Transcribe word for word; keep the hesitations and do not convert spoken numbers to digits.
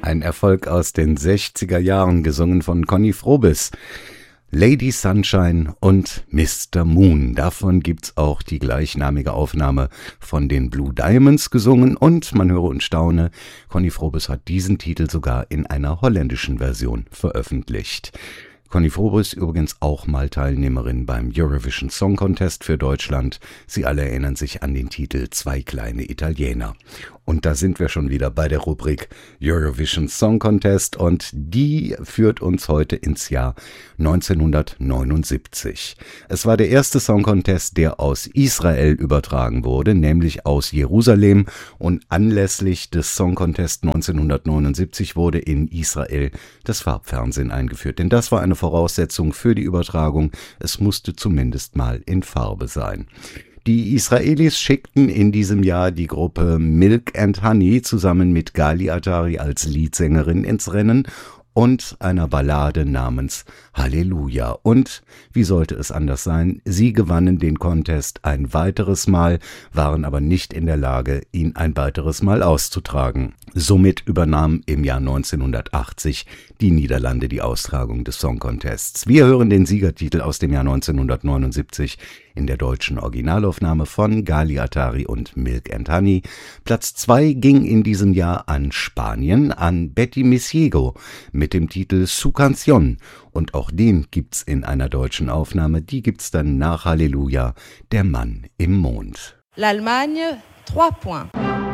Ein Erfolg aus den sechziger Jahren, gesungen von Conny Frobis. Lady Sunshine und Mister Moon. Davon gibt's auch die gleichnamige Aufnahme von den Blue Diamonds gesungen und, man höre und staune, Conny Frobis hat diesen Titel sogar in einer holländischen Version veröffentlicht. Conny Frobis übrigens auch mal Teilnehmerin beim Eurovision Song Contest für Deutschland. Sie alle erinnern sich an den Titel Zwei kleine Italiener. Und da sind wir schon wieder bei der Rubrik Eurovision Song Contest und die führt uns heute ins Jahr neunzehnhundertneunundsiebzig. Es war der erste Song Contest, der aus Israel übertragen wurde, nämlich aus Jerusalem, und anlässlich des Song Contest neunzehnhundertneunundsiebzig wurde in Israel das Farbfernsehen eingeführt, denn das war eine Voraussetzung für die Übertragung. Es musste zumindest mal in Farbe sein. Die Israelis schickten in diesem Jahr die Gruppe Milk and Honey zusammen mit Gali Atari als Leadsängerin ins Rennen und einer Ballade namens Halleluja. Und, wie sollte es anders sein, sie gewannen den Contest ein weiteres Mal, waren aber nicht in der Lage, ihn ein weiteres Mal auszutragen. Somit übernahmen im Jahr neunzehnhundertachtzig die Niederlande die Austragung des Song Contests. Wir hören den Siegertitel aus dem Jahr neunzehnhundertneunundsiebzig in der deutschen Originalaufnahme von Gali Atari und Milk and Honey. Platz zwei ging in diesem Jahr an Spanien, an Betty Misiego mit dem Titel Su Canción. Und auch den gibt's in einer deutschen Aufnahme. Die gibt's dann nach Halleluja, der Mann im Mond. L'Allemagne, trois points.